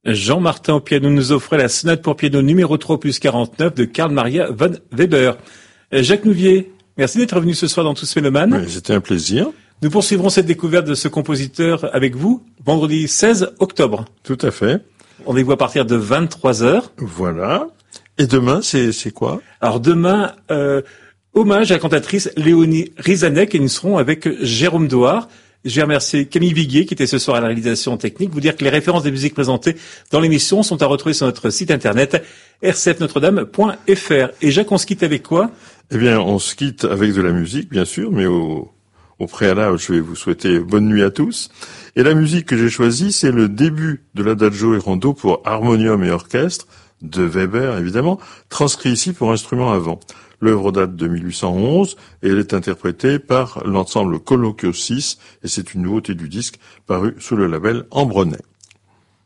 Jean-Martin au piano nous offrait la sonate pour piano numéro 3 plus 49 de Carl Maria von Weber. Jacques Nouvier, merci d'être venu ce soir dans Tous Mélomanes. Oui, c'était un plaisir. Nous poursuivrons cette découverte de ce compositeur avec vous vendredi 16 octobre. Tout à fait. Rendez-vous à partir de 23h. Voilà. Et demain, c'est quoi? Alors demain, hommage à la cantatrice Léonie Rizanek et nous serons avec Jérôme Doard. Je vais remercier Camille Viguier qui était ce soir à la réalisation technique. Vous dire que les références des musiques présentées dans l'émission sont à retrouver sur notre site internet rcfnotredame.fr. Et Jacques, on se quitte avec quoi? Eh bien, on se quitte avec de la musique, bien sûr, mais au préalable, je vais vous souhaiter bonne nuit à tous. Et la musique que j'ai choisie, c'est le début de l'Adagio et Rondo pour harmonium et orchestre, de Weber, évidemment, transcrit ici pour instrument à vent. L'œuvre date de 1811 et elle est interprétée par l'ensemble Colloquio 6 et c'est une nouveauté du disque paru sous le label Ambronay.